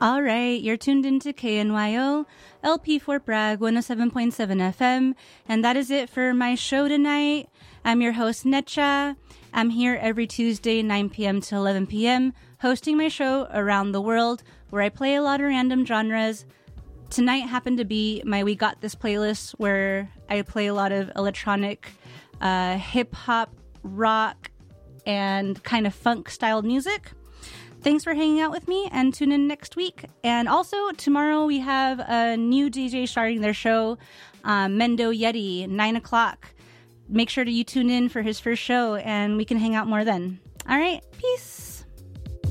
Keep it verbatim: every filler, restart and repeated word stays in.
All right, you're tuned into K N Y O, L P Fort Bragg, one oh seven point seven F M, and that is it for my show tonight. I'm your host, Netcha. I'm here every Tuesday, nine p.m. to eleven p.m., hosting my show around the world, where I play a lot of random genres. Tonight happened to be my We Got This playlist, where I play a lot of electronic, uh, hip-hop, rock, and kind of funk-styled music. Thanks for hanging out with me, and tune in next week. And also, tomorrow we have a new D J starting their show, um, Mendo Yeti, nine o'clock. Make sure to you tune in for his first show, and we can hang out more then. All right, peace.